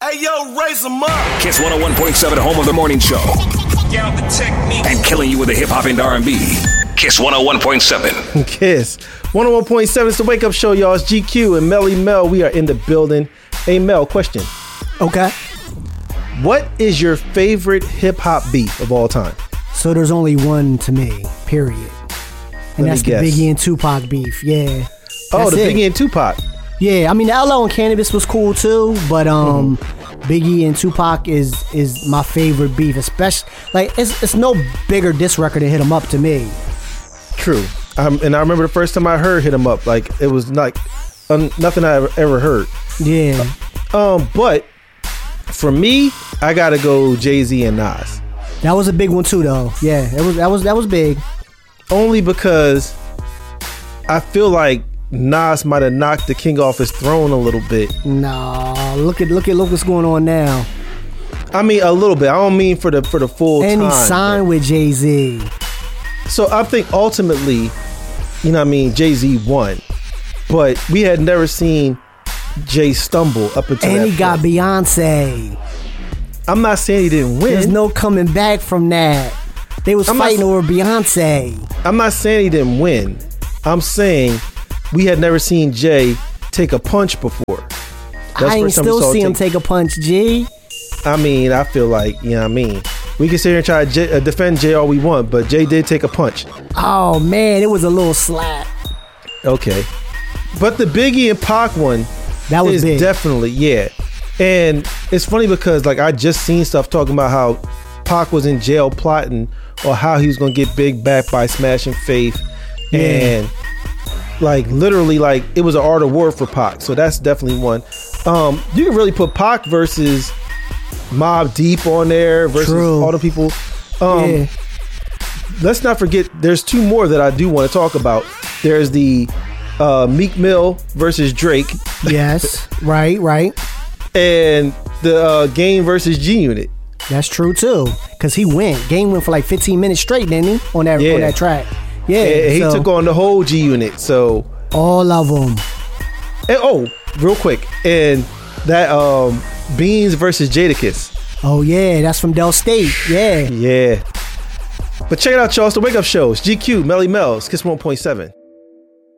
Hey, yo, raise them up. Kiss 101.7, home of the morning show. Get the technique. And killing you with the hip hop and R&B. Kiss 101.7. Kiss 101.7 is the wake up show, y'all. It's GQ and Melly Mel. We are in the building. Hey, Mel, question. Okay. What is your favorite hip hop beat of all time? So there's only one to me, period. And that's the Biggie and Tupac beef. Yeah. Oh, the it. Biggie and Tupac. Yeah, I mean, the LL and Cannabis was cool too, but Biggie and Tupac is my favorite beef, especially like it's no bigger diss record than Hit 'Em Up to me. True. And I remember the first time I heard Hit 'Em Up, like it was like nothing I ever heard. Yeah. But for me, I gotta go Jay-Z and Nas. That was a big one too, though. Yeah, that was big. Only because I feel like Nas might have knocked the king off his throne a little bit. Nah, look what's going on now. I mean, a little bit. I don't mean for the full time. And he signed with Jay-Z. So I think ultimately, you know what I mean, Jay-Z won. But we had never seen Jay stumble up until that And he point. got Beyonce. I'm not saying he didn't win. There's no coming back from that. They was fighting over Beyonce. I'm not saying he didn't win. I'm saying we had never seen Jay take a punch before. I ain't still see him take a punch, G. I mean, I feel like, you know what I mean? We can sit here and try to defend Jay all we want, but Jay did take a punch. Oh, man, it was a little slap. Okay. But the Biggie and Pac one that was big. Definitely, yeah. And it's funny because, like, I just seen stuff talking about how Pac was in jail plotting or how he was going to get Big back by smashing Faith. Yeah. And, like, literally, like, it was an art of war for Pac. So that's definitely one. You can really put Pac versus Mobb Deep on there versus all the people. Yeah. Let's not forget, there's two more that I do want to talk about. There's the Meek Mill versus Drake. Yes, right. And the Game versus G Unit. That's true too, because he went. Game went for like 15 minutes straight, didn't he? On that track. Yeah, and he took on the whole G Unit. So all of them. And real quick, and that Beans versus Jadakiss. Oh yeah, that's from Del State. Yeah. But check it out, y'all. It's the Wake Up Show. It's GQ, Melly Mel's, Kiss 1.7.